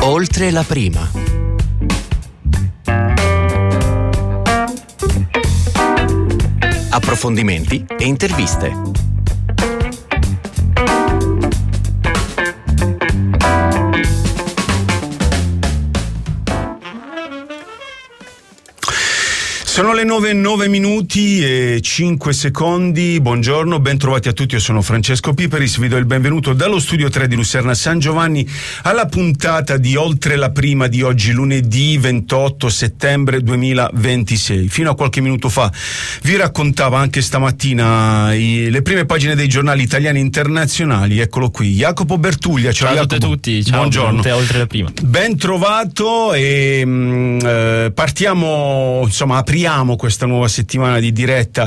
Oltre la prima. Approfondimenti e interviste. Sono le 9:09:05. Buongiorno, ben trovati a tutti. Io sono Francesco Piperis, vi do il benvenuto dallo studio 3 di Luserna San Giovanni alla puntata di Oltre la prima di oggi, lunedì 28 settembre 2026. Fino a qualche minuto fa vi raccontava anche stamattina le prime pagine dei giornali italiani e internazionali. Eccolo qui, Jacopo Bertuglia. Ciao a tutti, ciao, buongiorno. Oltre la prima. Ben trovato e partiamo, insomma, apriamo questa nuova settimana di diretta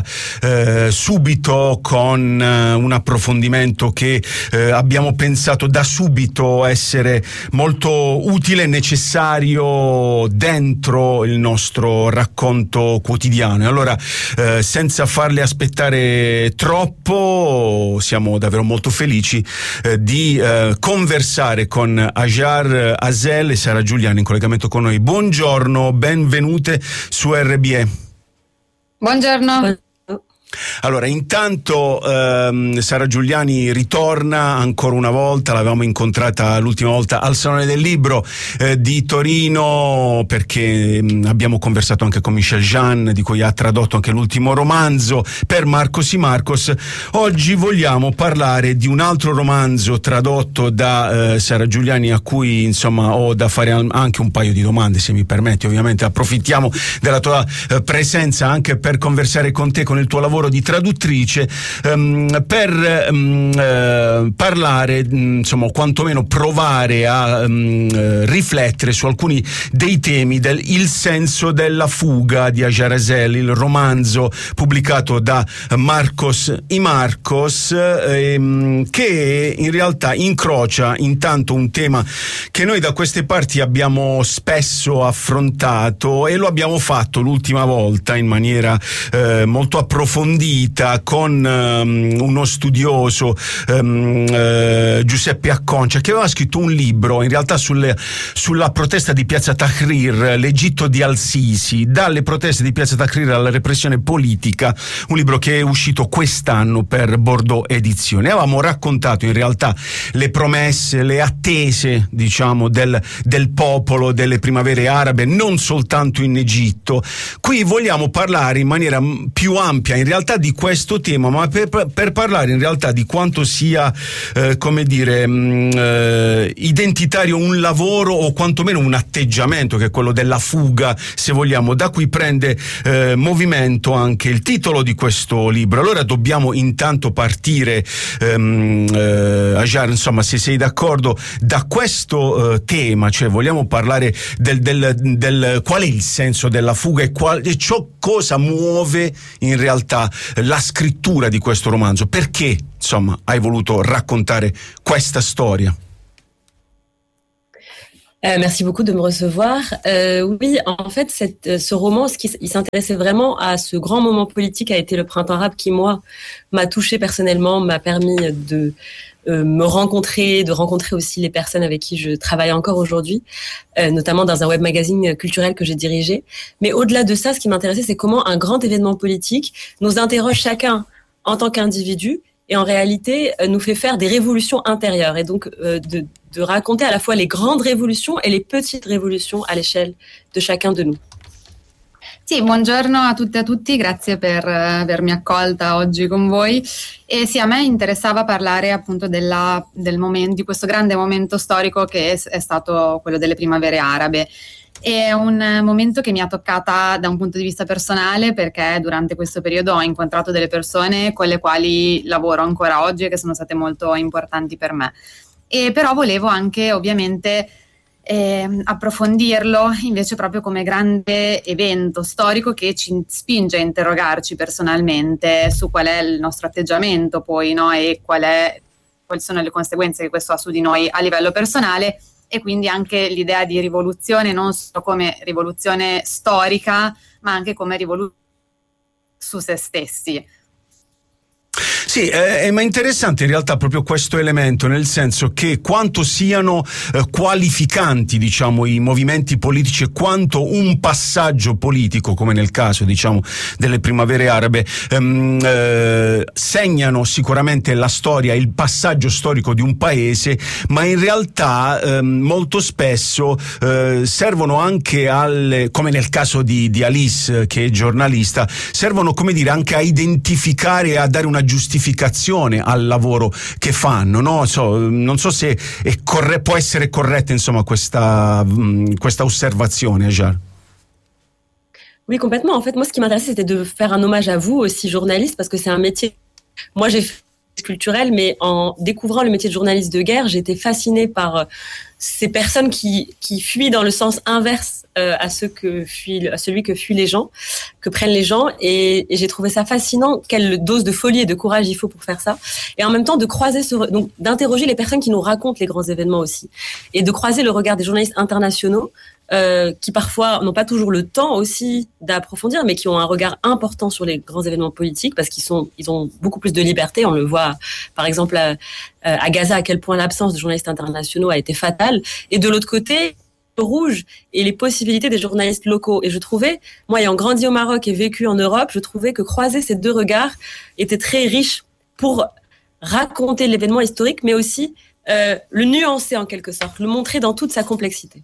subito con un approfondimento che abbiamo pensato da subito essere molto utile e necessario dentro il nostro racconto quotidiano. E allora, senza farle aspettare troppo, siamo davvero molto felici di conversare con Hajar Hasel e Sara Giuliani in collegamento con noi. Buongiorno, benvenute su RBE. Buongiorno. Allora, intanto Sara Giuliani ritorna ancora una volta, l'avevamo incontrata l'ultima volta al Salone del Libro di Torino, perché abbiamo conversato anche con Michel Jean, di cui ha tradotto anche l'ultimo romanzo per Marcos y Marcos. Oggi vogliamo parlare di un altro romanzo tradotto da Sara Giuliani, a cui insomma ho da fare anche un paio di domande, se mi permetti. Ovviamente approfittiamo della tua presenza anche per conversare con te, con il tuo lavoro di traduttrice, per parlare, insomma, quantomeno provare a riflettere su alcuni dei temi del Il senso della fuga di Hajar Hasel, il romanzo pubblicato da Marcos y Marcos, che in realtà incrocia intanto un tema che noi da queste parti abbiamo spesso affrontato, e lo abbiamo fatto l'ultima volta in maniera molto approfondita con uno studioso, Giuseppe Acconcia, che aveva scritto un libro in realtà sulla protesta di Piazza Tahrir, l'Egitto di Al-Sisi, dalle proteste di Piazza Tahrir alla repressione politica, un libro che è uscito quest'anno per Bordeaux Edizione. Avevamo raccontato in realtà le promesse, le attese, diciamo, del popolo delle primavere arabe, non soltanto in Egitto. Qui vogliamo parlare in maniera più ampia in realtà di questo tema, ma per parlare in realtà di quanto sia identitario un lavoro, o quantomeno un atteggiamento, che è quello della fuga, se vogliamo. Da cui prende movimento anche il titolo di questo libro. Allora dobbiamo intanto partire, Hajar, insomma, se sei d'accordo, da questo tema, cioè vogliamo parlare del qual è il senso della fuga e ciò cosa muove in realtà la scrittura di questo romanzo. Perché, insomma, hai voluto raccontare questa storia? Merci beaucoup de me recevoir. Oui, en fait, ce roman, il s'intéressait vraiment à ce grand moment politique a été le printemps arabe, qui, moi, m'a touchée personnellement, m'a permis de me rencontrer, de rencontrer aussi les personnes avec qui je travaille encore aujourd'hui, notamment dans un web magazine culturel que j'ai dirigé. Mais au-delà de ça, ce qui m'intéressait, c'est comment un grand événement politique nous interroge chacun en tant qu'individu et en réalité nous fait faire des révolutions intérieures, et donc de raconter à la fois les grandes révolutions et les petites révolutions à l'échelle de chacun de nous. Sì, buongiorno a tutte e a tutti, grazie per avermi accolta oggi con voi. E sì, a me interessava parlare appunto del momento, di questo grande momento storico che è stato quello delle primavere arabe. È un momento che mi ha toccata da un punto di vista personale, perché durante questo periodo ho incontrato delle persone con le quali lavoro ancora oggi e che sono state molto importanti per me. E però volevo anche ovviamente approfondirlo invece proprio come grande evento storico che ci spinge a interrogarci personalmente su qual è il nostro atteggiamento poi, no? E quali sono le conseguenze che questo ha su di noi a livello personale, e quindi anche l'idea di rivoluzione non solo come rivoluzione storica, ma anche come rivoluzione su se stessi. Sì, ma è interessante in realtà proprio questo elemento, nel senso che quanto siano qualificanti, diciamo, i movimenti politici e quanto un passaggio politico, come nel caso, diciamo, delle primavere arabe, segnano sicuramente la storia, il passaggio storico di un paese, ma in realtà molto spesso servono anche come nel caso di Alice, che è giornalista, servono, come dire, anche a identificare e a dare una giustificazione al lavoro che fanno, no? Non so se può essere corretta, insomma, questa osservazione, Hajar. Oui, complètement. En fait, moi, ce qui m'intéressait, c'était de faire un hommage à vous aussi, journaliste, parce que c'est un métier. Moi, j'ai fait culturel, mais en découvrant le métier de journaliste de guerre, j'ai été fascinée par ces personnes qui fuient dans le sens inverse à celui que fuient les gens, que prennent les gens, et j'ai trouvé ça fascinant. Quelle dose de folie et de courage il faut pour faire ça, et en même temps de croiser donc d'interroger les personnes qui nous racontent les grands événements aussi, et de croiser le regard des journalistes internationaux. Qui parfois n'ont pas toujours le temps aussi d'approfondir, mais qui ont un regard important sur les grands événements politiques, parce ils ont beaucoup plus de liberté. On le voit, par exemple, à Gaza, à quel point l'absence de journalistes internationaux a été fatale. Et de l'autre côté, le rouge et les possibilités des journalistes locaux. Et je trouvais, moi ayant grandi au Maroc et vécu en Europe, je trouvais que croiser ces deux regards était très riche pour raconter l'événement historique, mais aussi le nuancer en quelque sorte, le montrer dans toute sa complexité.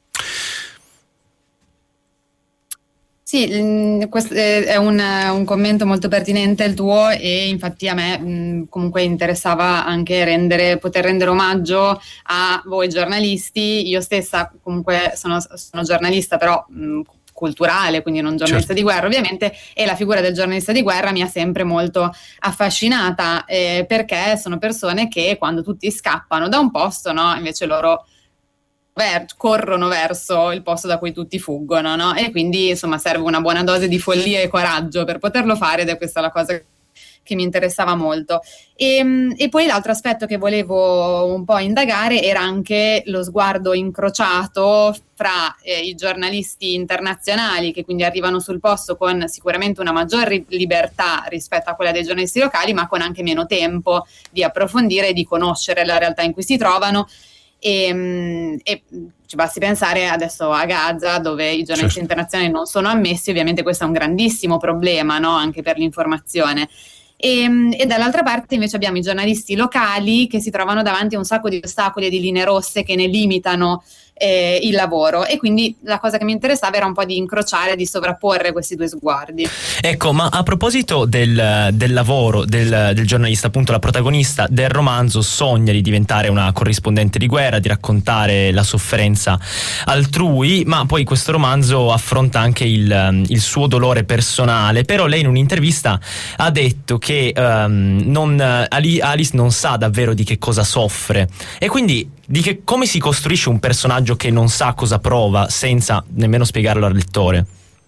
Sì, questo è un commento molto pertinente il tuo, e infatti a me comunque interessava anche poter rendere omaggio a voi giornalisti. Io stessa comunque sono giornalista, però culturale, quindi non giornalista, certo, di guerra ovviamente, e la figura del giornalista di guerra mi ha sempre molto affascinata, perché sono persone che quando tutti scappano da un posto, no, invece loro corrono verso il posto da cui tutti fuggono, no? E quindi insomma serve una buona dose di follia e coraggio per poterlo fare, ed è questa la cosa che mi interessava molto. E poi l'altro aspetto che volevo un po' indagare era anche lo sguardo incrociato fra i giornalisti internazionali, che quindi arrivano sul posto con sicuramente una maggior libertà rispetto a quella dei giornalisti locali, ma con anche meno tempo di approfondire e di conoscere la realtà in cui si trovano. E ci basti pensare adesso a Gaza, dove i giornalisti, certo, internazionali non sono ammessi. Ovviamente questo è un grandissimo problema, no? Anche per l'informazione. E dall'altra parte invece abbiamo i giornalisti locali che si trovano davanti a un sacco di ostacoli e di linee rosse che ne limitano il lavoro, e quindi la cosa che mi interessava era un po' di incrociare, di sovrapporre questi due sguardi. Ecco, ma a proposito del lavoro del giornalista, appunto la protagonista del romanzo sogna di diventare una corrispondente di guerra, di raccontare la sofferenza altrui, ma poi questo romanzo affronta anche il suo dolore personale. Però lei in un'intervista ha detto che Alice non sa davvero di che cosa soffre, e quindi come si costruisce un personaggio che non sa cosa prova senza nemmeno spiegarlo al lettore.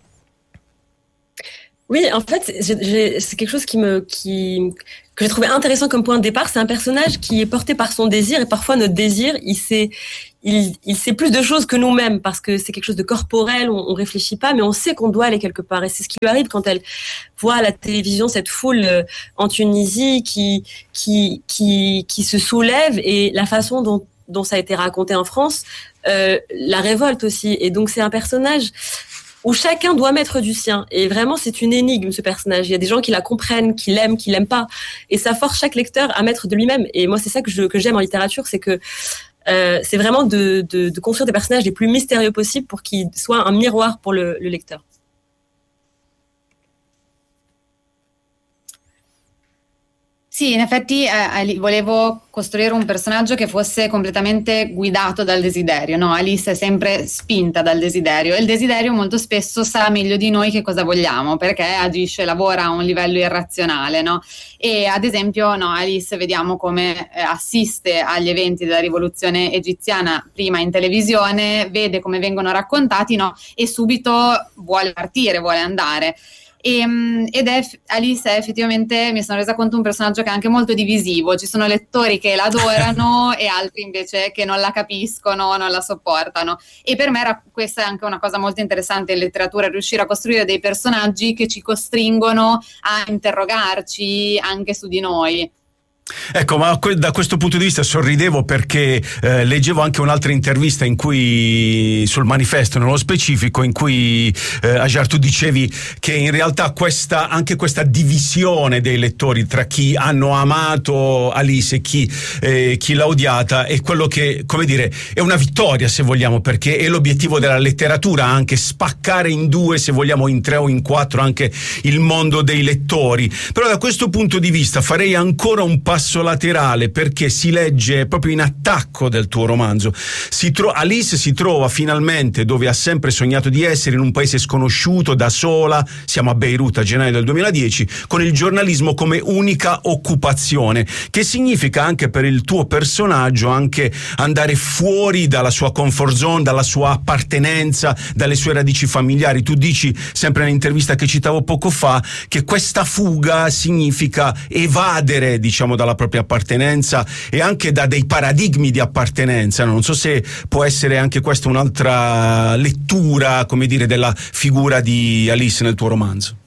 Oui, en fait, c'est quelque chose que j'ai trouvé intéressant comme point de départ. C'est un personnage qui est porté par son désir, et parfois notre désir, il sait plus de choses que nous-mêmes, parce que c'est quelque chose de corporel, on réfléchit pas, mais on sait qu'on doit aller quelque part. Et c'est ce qui lui arrive quand elle voit à la télévision cette foule en Tunisie qui se soulève, et la façon dont ça a été raconté en France, la révolte aussi. Et donc c'est un personnage où chacun doit mettre du sien. Et vraiment, c'est une énigme, ce personnage. Il y a des gens qui la comprennent, qui l'aiment pas. Et ça force chaque lecteur à mettre de lui-même. Et moi, c'est ça que j'aime en littérature, c'est que c'est vraiment de construire des personnages les plus mystérieux possibles pour qu'ils soient un miroir pour le lecteur. Sì, in effetti volevo costruire un personaggio che fosse completamente guidato dal desiderio, no? Alice è sempre spinta dal desiderio, e il desiderio molto spesso sa meglio di noi che cosa vogliamo, perché agisce, lavora a un livello irrazionale, no? E ad esempio, no, Alice vediamo come assiste agli eventi della rivoluzione egiziana prima in televisione, vede come vengono raccontati, no? E subito vuole partire, vuole andare. Alice è effettivamente, mi sono resa conto, un personaggio che è anche molto divisivo. Ci sono lettori che la adorano e altri invece che non la capiscono, non la sopportano. E per me questa è anche una cosa molto interessante in letteratura, riuscire a costruire dei personaggi che ci costringono a interrogarci anche su di noi. Ecco, ma da questo punto di vista sorridevo perché leggevo anche un'altra intervista in cui, sul Manifesto nello specifico, in cui Hajar, tu dicevi che in realtà anche questa divisione dei lettori tra chi hanno amato Alice e chi l'ha odiata è quello che, come dire, è una vittoria, se vogliamo, perché è l'obiettivo della letteratura, anche spaccare in due, se vogliamo in tre o in quattro, anche il mondo dei lettori. Però da questo punto di vista farei ancora un passo laterale, perché si legge proprio in attacco del tuo romanzo. Alice si trova finalmente dove ha sempre sognato di essere, in un paese sconosciuto, da sola. Siamo a Beirut a gennaio del 2010, con il giornalismo come unica occupazione, che significa anche per il tuo personaggio anche andare fuori dalla sua comfort zone, dalla sua appartenenza, dalle sue radici familiari. Tu dici sempre nell'intervista che citavo poco fa che questa fuga significa evadere, diciamo, dalla propria appartenenza e anche da dei paradigmi di appartenenza. Non so se può essere anche questa un'altra lettura, come dire, della figura di Alice nel tuo romanzo.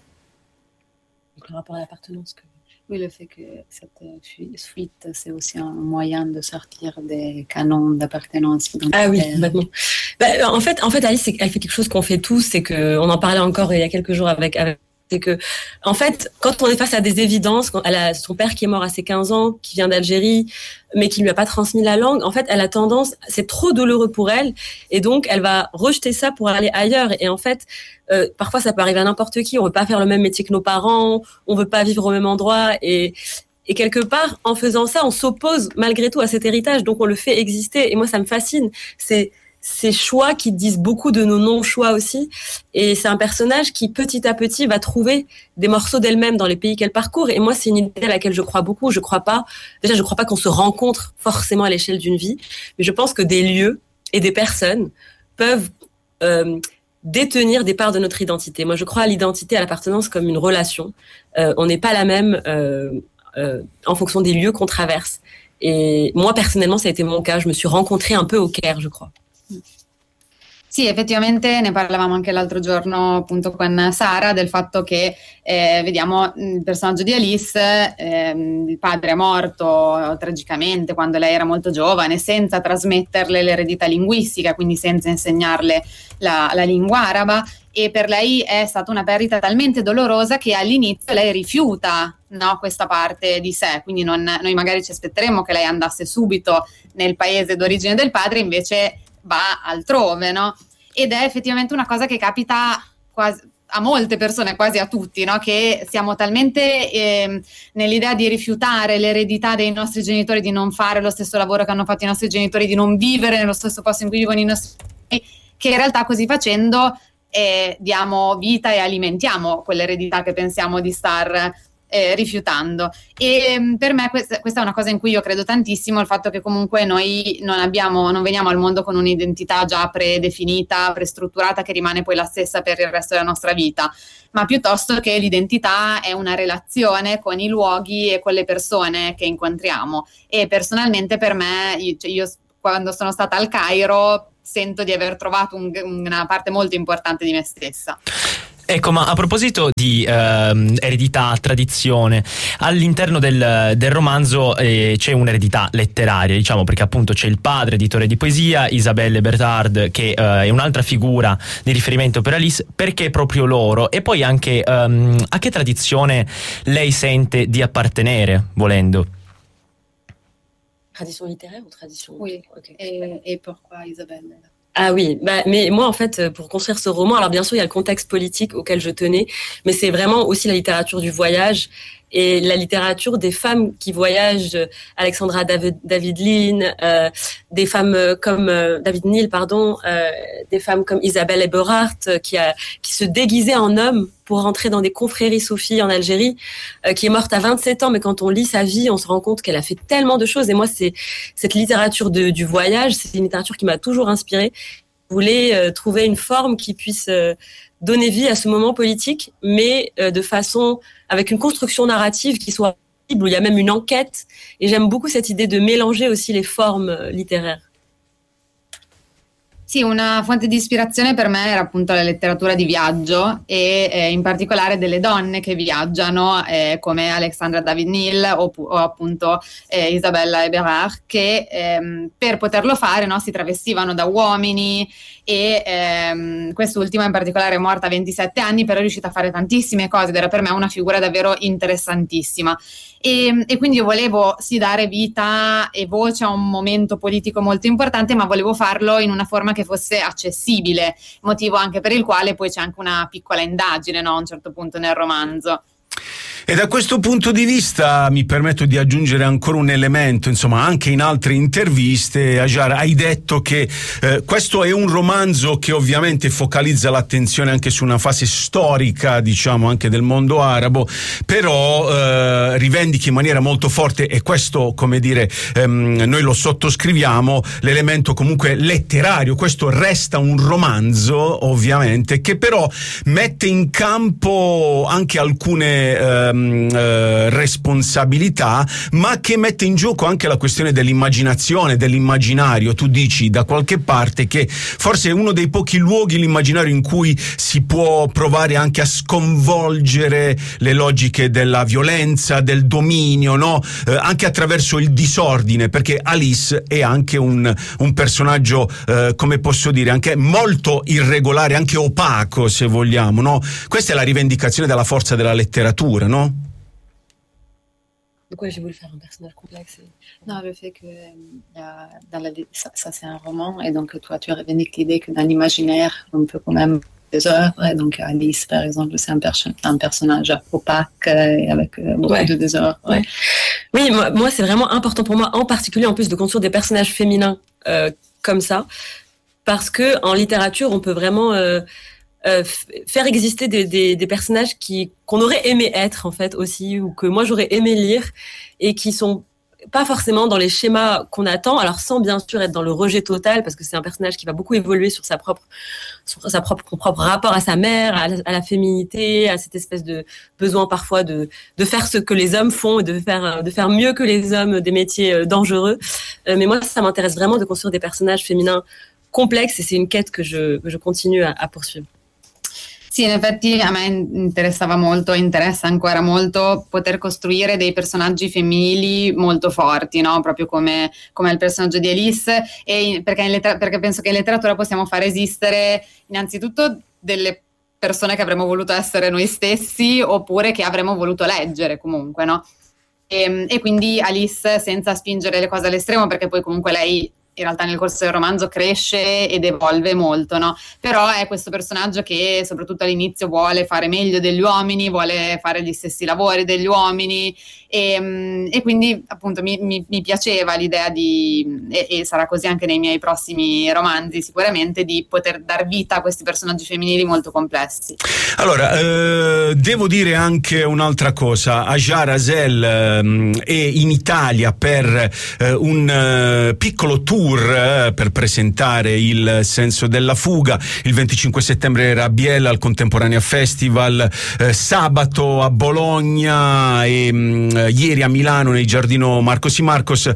Le rapport à l'appartenance. Oui, le fait que cette fuite, c'est aussi un moyen de sortir des canons d'appartenance. Ah oui, complètement. En fait, Alice, elle fait quelque chose qu'on fait tous, c'est que, on en parlait encore il y a quelques jours avec c'est que, en fait, quand on est face à des évidences, quand elle a son père qui est mort à ses 15 ans, qui vient d'Algérie, mais qui lui a pas transmis la langue, en fait, elle a tendance, c'est trop douloureux pour elle, et donc elle va rejeter ça pour aller ailleurs. Et en fait, parfois ça peut arriver à n'importe qui. On veut pas faire le même métier que nos parents, on veut pas vivre au même endroit, et quelque part, en faisant ça, on s'oppose malgré tout à cet héritage, donc on le fait exister. Et moi, ça me fascine. C'est ces choix qui disent beaucoup de nos non-choix aussi. Et c'est un personnage qui, petit à petit, va trouver des morceaux d'elle-même dans les pays qu'elle parcourt. Et moi, c'est une idée à laquelle je crois beaucoup. Je crois pas qu'on se rencontre forcément à l'échelle d'une vie, mais je pense que des lieux et des personnes peuvent détenir des parts de notre identité. Moi, je crois à l'identité, à l'appartenance comme une relation. On n'est pas la même en fonction des lieux qu'on traverse. Et moi, personnellement, ça a été mon cas. Je me suis rencontrée un peu au Caire, je crois. Sì, effettivamente ne parlavamo anche l'altro giorno appunto con Sara del fatto che vediamo il personaggio di Alice, il padre è morto tragicamente quando lei era molto giovane, senza trasmetterle l'eredità linguistica, quindi senza insegnarle la lingua araba, e per lei è stata una perdita talmente dolorosa che all'inizio lei rifiuta, no, questa parte di sé, quindi noi magari ci aspetteremmo che lei andasse subito nel paese d'origine del padre, invece va altrove, no? Ed è effettivamente una cosa che capita quasi a molte persone, quasi a tutti, no? Che siamo talmente nell'idea di rifiutare l'eredità dei nostri genitori, di non fare lo stesso lavoro che hanno fatto i nostri genitori, di non vivere nello stesso posto in cui vivono i nostri genitori, che in realtà così facendo diamo vita e alimentiamo quell'eredità che pensiamo di star rifiutando. E per me questa è una cosa in cui io credo tantissimo, il fatto che comunque noi non veniamo al mondo con un'identità già predefinita, prestrutturata, che rimane poi la stessa per il resto della nostra vita, ma piuttosto che l'identità è una relazione con i luoghi e con le persone che incontriamo. E personalmente per me, io quando sono stata al Cairo sento di aver trovato una parte molto importante di me stessa. Ecco, ma a proposito di eredità, tradizione, all'interno del romanzo c'è un'eredità letteraria, diciamo, perché appunto c'è il padre, editore di poesia, Isabelle Bertard, che è un'altra figura di riferimento per Alice. Perché proprio loro? E poi anche a che tradizione lei sente di appartenere, volendo? Tradition littéraire ou tradition? Oui, okay. Et pourquoi Isabelle? Ah oui, mais moi en fait, pour construire ce roman, alors bien sûr il y a le contexte politique auquel je tenais, mais c'est vraiment aussi la littérature du voyage et la littérature des femmes qui voyagent, Alexandra David-Lynn, des femmes comme David Neal, des femmes comme Isabelle Eberhardt qui se déguisaient en homme pour rentrer dans des confréries soufis en Algérie, qui est morte à 27 ans, mais quand on lit sa vie, on se rend compte qu'elle a fait tellement de choses. Et moi, c'est cette littérature du voyage, c'est une littérature qui m'a toujours inspirée. voulais trouver une forme qui puisse donner vie à ce moment politique, mais de façon avec une construction narrative qui soit où il y a même une enquête. Et j'aime beaucoup cette idée de mélanger aussi les formes littéraires. Sì, una fonte di ispirazione per me era appunto la letteratura di viaggio e in particolare delle donne che viaggiano come Alexandra David-Néel o appunto Isabella Eberhard che per poterlo fare, no, si travestivano da uomini e quest'ultima in particolare è morta a 27 anni, però è riuscita a fare tantissime cose ed era per me una figura davvero interessantissima. E quindi io volevo sì dare vita e voce a un momento politico molto importante, ma volevo farlo in una forma che fosse accessibile, motivo anche per il quale poi c'è anche una piccola indagine, no, a un certo punto nel romanzo. E da questo punto di vista mi permetto di aggiungere ancora un elemento, insomma, anche in altre interviste, Hajar, hai detto che questo è un romanzo che ovviamente focalizza l'attenzione anche su una fase storica, diciamo, anche del mondo arabo, però rivendichi in maniera molto forte, e questo, come dire, noi lo sottoscriviamo, l'elemento comunque letterario. Questo resta un romanzo, ovviamente, che però mette in campo anche alcune responsabilità, ma che mette in gioco anche la questione dell'immaginazione, dell'immaginario. Tu dici da qualche parte che forse è uno dei pochi luoghi, l'immaginario, in cui si può provare anche a sconvolgere le logiche della violenza, del dominio, no? Anche attraverso il disordine, perché Alice è anche un personaggio, come posso dire, anche molto irregolare, anche opaco, se vogliamo, no? Questa è la rivendicazione della forza della letteratura, no? De quoi j'ai voulu faire un personnage complexe. Non, le fait que ça c'est un roman, et donc toi tu revendiques l'idée que dans l'imaginaire on peut quand même des œuvres, et donc Alice par exemple c'est un personnage opaque et avec beaucoup de désordre. Ouais. Oui, moi c'est vraiment important pour moi, en particulier en plus de construire des personnages féminins comme ça, parce que en littérature on peut vraiment faire exister des personnages qu'on aurait aimé être en fait aussi, ou que moi j'aurais aimé lire, et qui sont pas forcément dans les schémas qu'on attend, alors sans bien sûr être dans le rejet total, parce que c'est un personnage qui va beaucoup évoluer sur son propre rapport à sa mère, à la féminité, à cette espèce de besoin parfois de faire ce que les hommes font et de faire mieux que les hommes des métiers dangereux. Mais moi ça m'intéresse vraiment de construire des personnages féminins complexes, et c'est une quête que je continue à poursuivre. Sì, in effetti a me interessa ancora molto poter costruire dei personaggi femminili molto forti, no? Proprio come il personaggio di Alice, e perché penso che in letteratura possiamo fare esistere innanzitutto delle persone che avremmo voluto essere noi stessi, oppure che avremmo voluto leggere comunque, no? E quindi Alice, senza spingere le cose all'estremo, perché poi comunque lei in realtà nel corso del romanzo cresce ed evolve molto, no? Però è questo personaggio che soprattutto all'inizio vuole fare meglio degli uomini, vuole fare gli stessi lavori degli uomini, e quindi appunto mi piaceva l'idea e sarà così anche nei miei prossimi romanzi sicuramente, di poter dar vita a questi personaggi femminili molto complessi. Allora, devo dire anche un'altra cosa. Hajar Hazel è in Italia per un piccolo tour per presentare Il senso della fuga. Il 25 settembre era a Biella al Contemporanea Festival, sabato a Bologna e ieri a Milano nei Giardino Marcos y Marcos,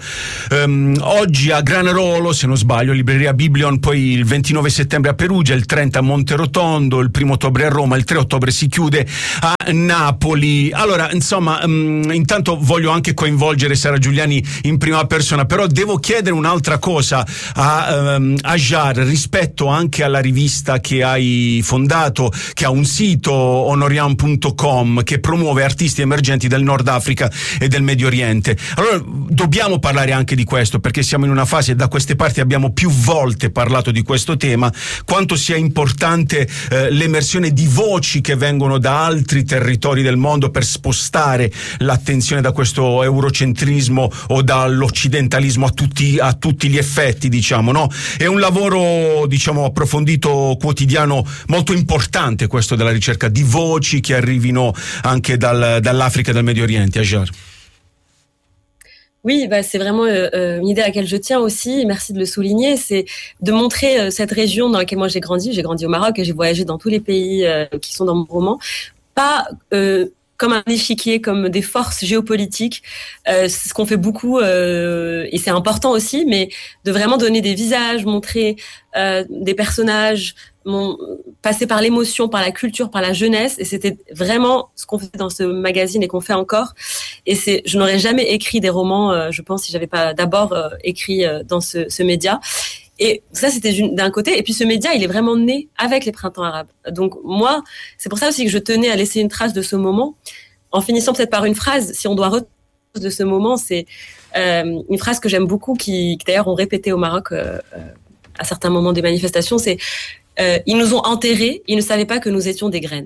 oggi a Granarolo, se non sbaglio, libreria Biblion, poi il 29 settembre a Perugia, il 30 a Monterotondo, il 1 ottobre a Roma, il 3 ottobre si chiude a Napoli. Allora, insomma, intanto voglio anche coinvolgere Sara Giuliani in prima persona, però devo chiedere un'altra cosa a Hajar rispetto anche alla rivista che hai fondato, che ha un sito, honorian.com, che promuove artisti emergenti del Nord Africa e del Medio Oriente. Allora dobbiamo parlare anche di questo, perché siamo in una fase, da queste parti abbiamo più volte parlato di questo tema, quanto sia importante l'emersione di voci che vengono da altri territori del mondo per spostare l'attenzione da questo eurocentrismo o dall'occidentalismo a tutti gli effetti, diciamo, no? È un lavoro, diciamo, approfondito, quotidiano, molto importante, questo della ricerca di voci che arrivino anche dall'Africa e dal Medio Oriente. Hajar. Oui, bah, c'est vraiment une idée à laquelle je tiens aussi, merci de le souligner, c'est de montrer cette région dans laquelle moi j'ai grandi au Maroc et j'ai voyagé dans tous les pays qui sont dans mon roman, pas comme un échiquier, comme des forces géopolitiques, c'est ce qu'on fait beaucoup et c'est important aussi, mais de vraiment donner des visages, montrer des personnages, passer par l'émotion, par la culture, par la jeunesse, et c'était vraiment ce qu'on fait dans ce magazine et qu'on fait encore. Et je n'aurais jamais écrit des romans, je pense, si j'avais pas d'abord écrit dans ce média. Et ça, c'était d'un côté. Et puis ce média, il est vraiment né avec les printemps arabes. Donc moi, c'est pour ça aussi que je tenais à laisser une trace de ce moment, en finissant peut-être par une phrase, si on doit retenir de ce moment, c'est une phrase que j'aime beaucoup, qui d'ailleurs ont répété au Maroc à certains moments des manifestations, c'est ils nous ont enterrés, ils ne savaient pas que nous étions des graines.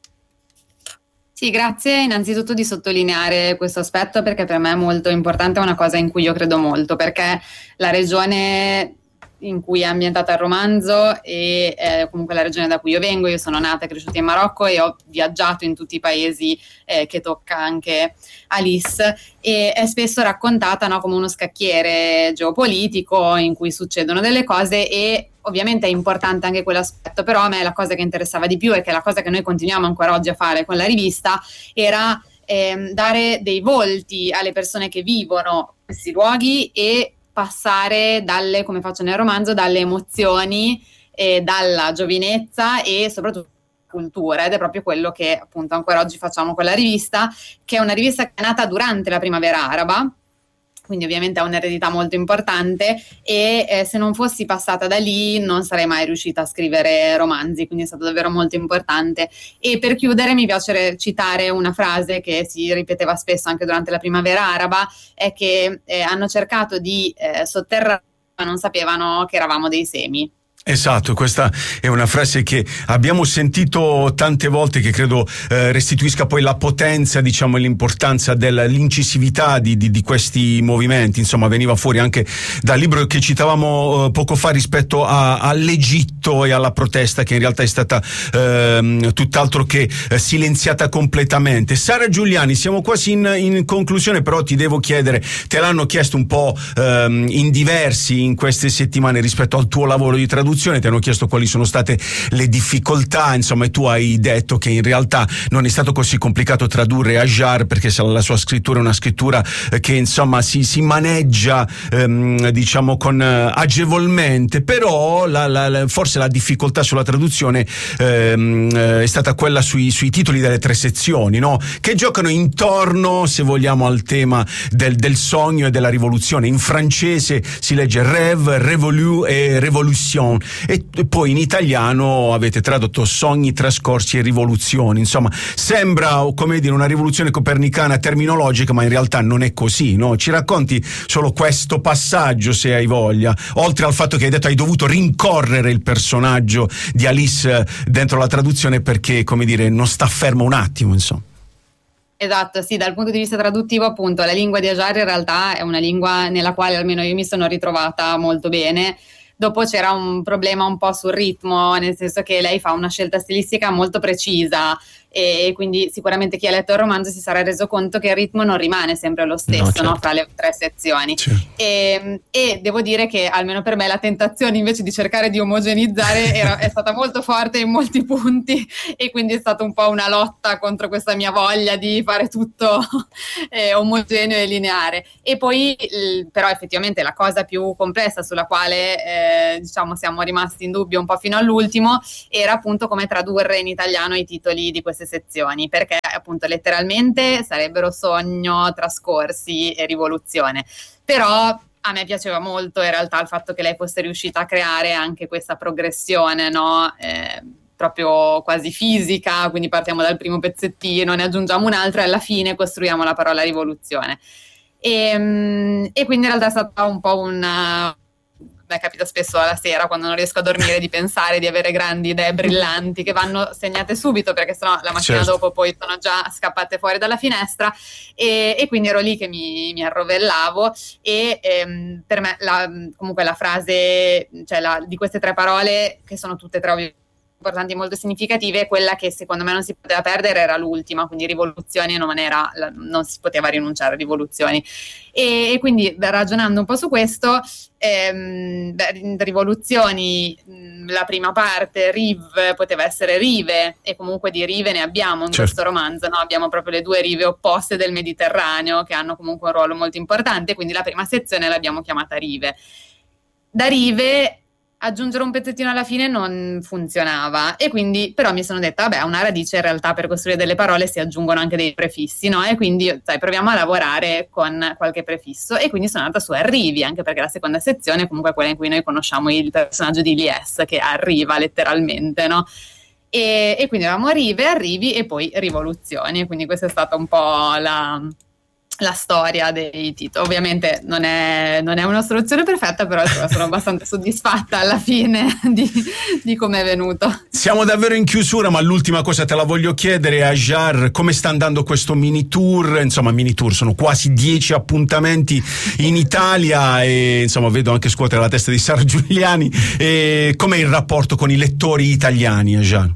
Sì, grazie innanzitutto di sottolineare questo aspetto, perché per me è molto importante, è una cosa in cui io credo molto, perché la regione in cui è ambientata il romanzo e comunque la regione da cui io vengo, io sono nata e cresciuta in Marocco e ho viaggiato in tutti i paesi che tocca anche Alice, e è spesso raccontata, no, come uno scacchiere geopolitico in cui succedono delle cose, e ovviamente è importante anche quell'aspetto, però a me la cosa che interessava di più, e che è la cosa che noi continuiamo ancora oggi a fare con la rivista, era dare dei volti alle persone che vivono questi luoghi e passare dalle, come faccio nel romanzo, dalle emozioni, dalla giovinezza e soprattutto cultura, ed è proprio quello che appunto ancora oggi facciamo con la rivista, che è una rivista che è nata durante la primavera araba, quindi ovviamente ha un'eredità molto importante, e se non fossi passata da lì non sarei mai riuscita a scrivere romanzi, quindi è stato davvero molto importante. E per chiudere mi piace citare una frase che si ripeteva spesso anche durante la primavera araba, è che hanno cercato di sotterrare, ma non sapevano che eravamo dei semi. Esatto, questa è una frase che abbiamo sentito tante volte, che credo restituisca poi la potenza, diciamo, e l'importanza dell'incisività di questi movimenti. Insomma, veniva fuori anche dal libro che citavamo poco fa rispetto all'Egitto e alla protesta, che in realtà è stata tutt'altro che silenziata completamente. Sara Giuliani, siamo quasi in conclusione, però ti devo chiedere, te l'hanno chiesto un po' in diversi in queste settimane rispetto al tuo lavoro di traduzione, ti hanno chiesto quali sono state le difficoltà, insomma, e tu hai detto che in realtà non è stato così complicato tradurre Hajar, perché la sua scrittura è una scrittura che insomma si maneggia diciamo con agevolmente, però forse la difficoltà sulla traduzione è stata quella sui titoli delle 3 sezioni, no? Che giocano intorno, se vogliamo, al tema del sogno e della rivoluzione. In francese si legge rêve, révolu e révolution, e poi in italiano avete tradotto sogni trascorsi e rivoluzioni. Insomma, sembra, come dire, una rivoluzione copernicana terminologica, ma in realtà non è così, no? Ci racconti solo questo passaggio, se hai voglia, oltre al fatto che hai detto hai dovuto rincorrere il personaggio di Alice dentro la traduzione, perché, come dire, non sta fermo un attimo, insomma. Esatto, sì, dal punto di vista traduttivo, appunto, la lingua di Hajar in realtà è una lingua nella quale almeno io mi sono ritrovata molto bene. Dopo c'era un problema un po' sul ritmo, nel senso che lei fa una scelta stilistica molto precisa, e quindi sicuramente chi ha letto il romanzo si sarà reso conto che il ritmo non rimane sempre lo stesso, no, certo, no, tra le 3 sezioni. Certo. E devo dire che almeno per me la tentazione invece di cercare di omogenizzare è stata molto forte in molti punti, e quindi è stata un po' una lotta contro questa mia voglia di fare tutto omogeneo e lineare. E poi però effettivamente la cosa più complessa, sulla quale diciamo siamo rimasti in dubbio un po' fino all'ultimo, era appunto come tradurre in italiano i titoli di queste sezioni, perché appunto letteralmente sarebbero sogno, trascorsi e rivoluzione. Però a me piaceva molto in realtà il fatto che lei fosse riuscita a creare anche questa progressione, no? Proprio quasi fisica, quindi partiamo dal primo pezzettino, ne aggiungiamo un altro e alla fine costruiamo la parola rivoluzione. E quindi in realtà è stata un po' mi capita spesso alla sera, quando non riesco a dormire, di pensare di avere grandi idee brillanti che vanno segnate subito, perché sennò la mattina dopo poi sono già scappate fuori dalla finestra, e quindi ero lì che mi arrovellavo, e per me comunque la frase, cioè di queste 3 parole, che sono tutte 3 importanti, molto significative. Quella che secondo me non si poteva perdere era l'ultima, quindi rivoluzioni non si poteva rinunciare a rivoluzioni. E quindi ragionando un po' su questo, rivoluzioni, la prima parte, Riv, poteva essere rive, e comunque di rive ne abbiamo in questo romanzo, no? Abbiamo proprio le due rive opposte del Mediterraneo che hanno comunque un ruolo molto importante, quindi la prima sezione l'abbiamo chiamata rive. Da rive aggiungere un pezzettino alla fine non funzionava, e quindi però mi sono detta vabbè, a una radice in realtà per costruire delle parole si aggiungono anche dei prefissi, no? E quindi proviamo a lavorare con qualche prefisso, e quindi sono andata su arrivi, anche perché la seconda sezione è comunque quella in cui noi conosciamo il personaggio di Lies che arriva letteralmente, no? E quindi avevamo arrivi e poi rivoluzioni, quindi questa è stata un po' la storia dei Tito. Ovviamente non è una soluzione perfetta, però sono abbastanza soddisfatta alla fine di come è venuto. Siamo davvero in chiusura, ma l'ultima cosa te la voglio chiedere, Hajar: come sta andando questo mini tour? Insomma, mini tour, sono quasi 10 appuntamenti in Italia, e insomma vedo anche scuotere la testa di Sara Giuliani. E com'è il rapporto con i lettori italiani, Hajar?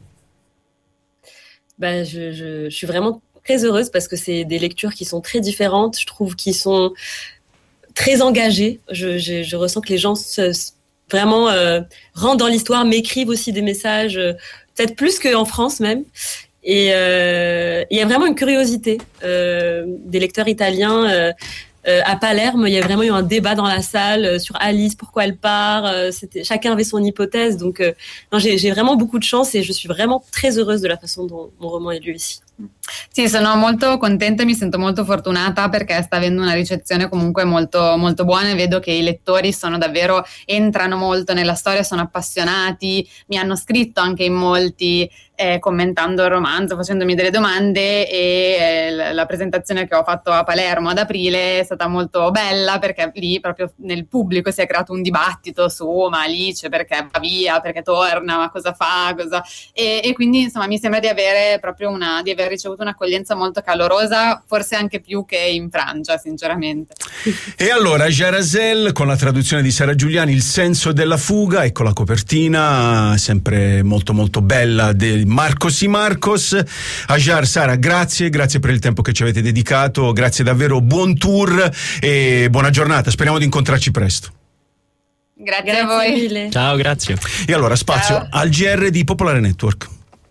Je suis vraiment très heureuse parce que c'est des lectures qui sont très différentes, je trouve, qui sont très engagées. Je ressens que les gens vraiment rentrent dans l'histoire, m'écrivent aussi des messages, peut-être plus qu'en France même. Et il y a vraiment une curiosité des lecteurs italiens. À Palerme, il y a vraiment eu un débat dans la salle sur Alice, pourquoi elle part. Chacun avait son hypothèse. Donc, j'ai vraiment beaucoup de chance, et je suis vraiment très heureuse de la façon dont mon roman est lu ici. Sì, sono molto contenta e mi sento molto fortunata perché sta avendo una ricezione comunque molto, molto buona, e vedo che i lettori entrano molto nella storia, sono appassionati, mi hanno scritto anche in molti commentando il romanzo, facendomi delle domande, e la presentazione che ho fatto a Palermo ad aprile è stata molto bella, perché lì proprio nel pubblico si è creato un dibattito su ma Alice perché va via, perché torna, ma cosa fa, e quindi insomma mi sembra di avere proprio di aver ricevuto un'accoglienza molto calorosa, forse anche più che in Francia, sinceramente. E allora Hajar Hazel, con la traduzione di Sara Giuliani, Il senso della fuga, ecco la copertina sempre molto molto bella di Marcos y Marcos. Hajar, Sara, grazie per il tempo che ci avete dedicato, grazie davvero, buon tour e buona giornata, speriamo di incontrarci presto. Grazie a voi. Mille. Ciao, grazie. E allora spazio al GR di Popolare Network.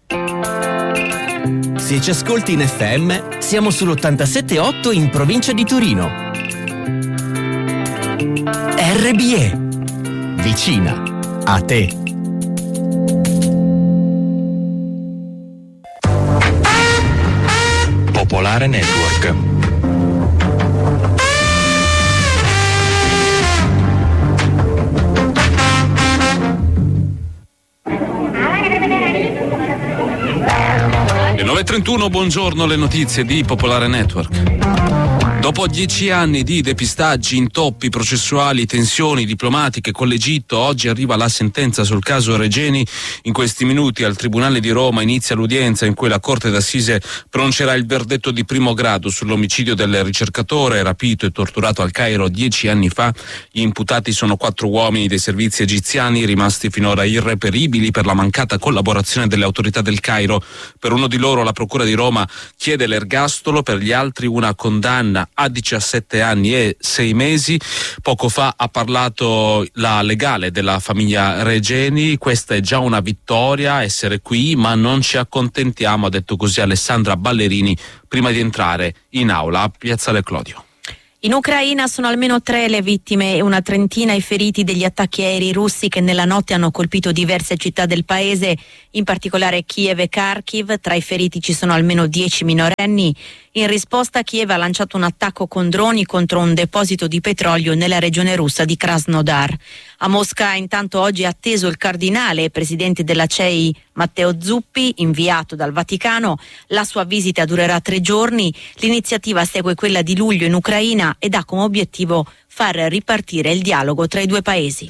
Se ci ascolti in FM, siamo sull'87.8 in provincia di Torino. RBE, vicina a te. Popolare Network. Le 9:31, buongiorno, le notizie di Popolare Network. Dopo 10 anni di depistaggi, intoppi processuali, tensioni diplomatiche con l'Egitto, oggi arriva la sentenza sul caso Regeni. In questi minuti al Tribunale di Roma inizia l'udienza in cui la Corte d'Assise pronuncerà il verdetto di primo grado sull'omicidio del ricercatore rapito e torturato al Cairo 10 anni fa. Gli imputati sono 4 uomini dei servizi egiziani rimasti finora irreperibili per la mancata collaborazione delle autorità del Cairo. Per uno di loro la Procura di Roma chiede l'ergastolo, per gli altri una condanna a 17 anni e 6 mesi. Poco fa ha parlato la legale della famiglia Regeni. Questa è già una vittoria, essere qui, ma non ci accontentiamo, ha detto così Alessandra Ballerini prima di entrare in aula a Piazzale Clodio. In Ucraina sono almeno 3 le vittime e una trentina i feriti degli attacchi aerei russi che nella notte hanno colpito diverse città del paese, in particolare Kiev e Kharkiv. Tra i feriti ci sono almeno 10 minorenni. In risposta Kiev ha lanciato un attacco con droni contro un deposito di petrolio nella regione russa di Krasnodar. A Mosca intanto oggi è atteso il cardinale e presidente della CEI Matteo Zuppi, inviato dal Vaticano. La sua visita durerà 3 giorni. L'iniziativa segue quella di luglio in Ucraina ed ha come obiettivo far ripartire il dialogo tra i due paesi.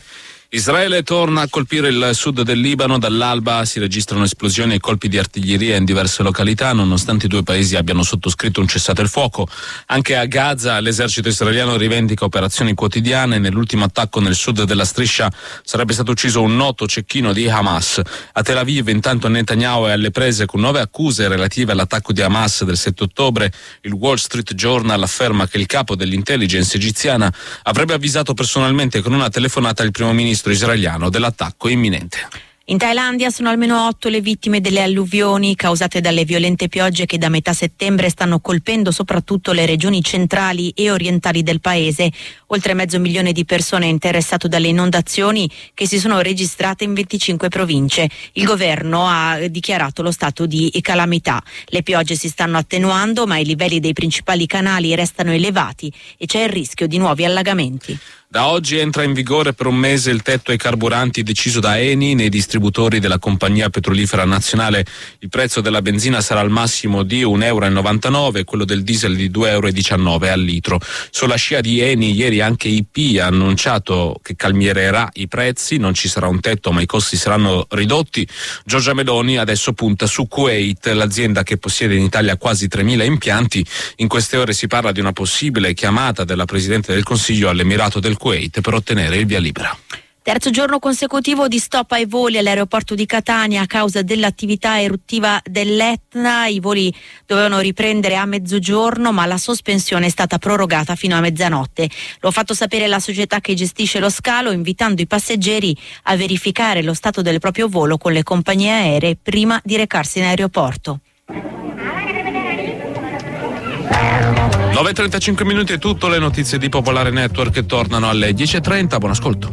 Israele torna a colpire il sud del Libano. Dall'alba si registrano esplosioni e colpi di artiglieria in diverse località, nonostante i due paesi abbiano sottoscritto un cessate il fuoco. Anche a Gaza l'esercito israeliano rivendica operazioni quotidiane. Nell'ultimo attacco nel sud della striscia sarebbe stato ucciso un noto cecchino di Hamas. A Tel Aviv intanto Netanyahu è alle prese con nuove accuse relative all'attacco di Hamas del 7 ottobre. Il Wall Street Journal afferma che il capo dell'intelligence egiziana avrebbe avvisato personalmente con una telefonata il primo ministro israeliano dell'attacco imminente. In Thailandia sono almeno 8 le vittime delle alluvioni causate dalle violente piogge che da metà settembre stanno colpendo soprattutto le regioni centrali e orientali del paese. Oltre 500.000 di persone interessato dalle inondazioni che si sono registrate in 25 province. Il governo ha dichiarato lo stato di calamità. Le piogge si stanno attenuando, ma i livelli dei principali canali restano elevati e c'è il rischio di nuovi allagamenti. Da oggi entra in vigore per un mese il tetto ai carburanti deciso da Eni nei distributori della compagnia petrolifera nazionale. Il prezzo della benzina sarà al massimo di €1,99 e quello del diesel di €2,19 al litro. Sulla scia di Eni, ieri anche IP ha annunciato che calmiererà i prezzi, non ci sarà un tetto ma i costi saranno ridotti. Giorgia Meloni adesso punta su Kuwait, l'azienda che possiede in Italia quasi 3.000 impianti. In queste ore si parla di una possibile chiamata della Presidente del Consiglio all'Emirato del Kuwait per ottenere il via libera. Terzo giorno consecutivo di stop ai voli all'aeroporto di Catania a causa dell'attività eruttiva dell'Etna. I voli dovevano riprendere a mezzogiorno, ma la sospensione è stata prorogata fino a mezzanotte. Lo ha fatto sapere la società che gestisce lo scalo, invitando i passeggeri a verificare lo stato del proprio volo con le compagnie aeree prima di recarsi in aeroporto. 9:35 minuti è tutto, le notizie di Popolare Network tornano alle 10:30, buon ascolto.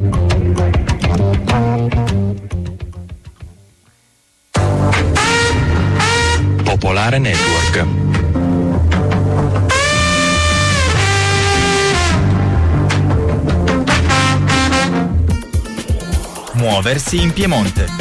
Popolare Network. Muoversi in Piemonte.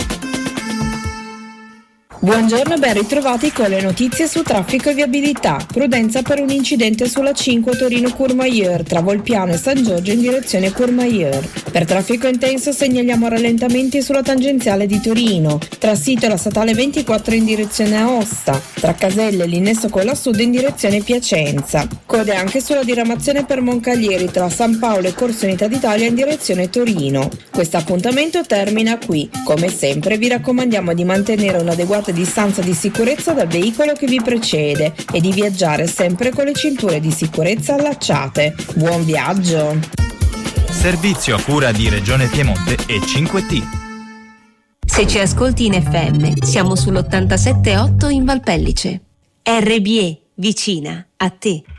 Buongiorno e ben ritrovati con le notizie su traffico e viabilità. Prudenza per un incidente sulla 5 Torino-Courmayeur tra Volpiano e San Giorgio in direzione Courmayeur. Per traffico intenso segnaliamo rallentamenti sulla tangenziale di Torino, tra Sito e la statale 24 in direzione Aosta, tra Caselle e l'innesso con la Sud in direzione Piacenza. Code anche sulla diramazione per Moncaglieri tra San Paolo e Corso Unità d'Italia in direzione Torino. Questo appuntamento termina qui. Come sempre vi raccomandiamo di mantenere un'adeguata distanza di sicurezza dal veicolo che vi precede e di viaggiare sempre con le cinture di sicurezza allacciate. Buon viaggio! Servizio a cura di Regione Piemonte e 5T. Se ci ascolti in FM, siamo sull'87.8 in Valpellice. RBE, vicina a te.